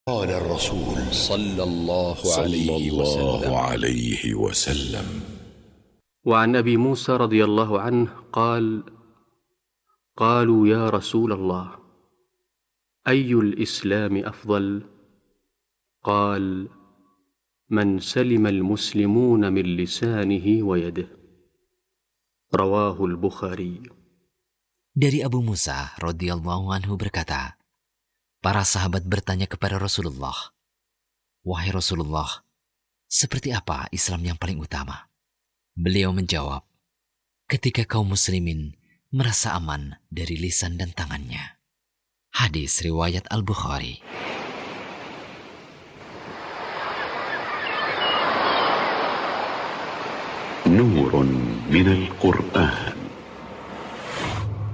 قال الرسول صلى الله عليه وسلم. وعن أبي موسى رضي الله عنه قال: قالوا يا رسول الله أي الإسلام أفضل؟ قال: من سلم المسلمون من لسانه ويده. رواه البخاري. Dari Abu Musa radhiyallahu anhu berkata, para sahabat bertanya kepada Rasulullah, "Wahai Rasulullah, seperti apa Islam yang paling utama?" Beliau menjawab, ketika kaum muslimin merasa aman dari lisan dan tangannya. Hadis riwayat Al-Bukhari. نور من القرآن.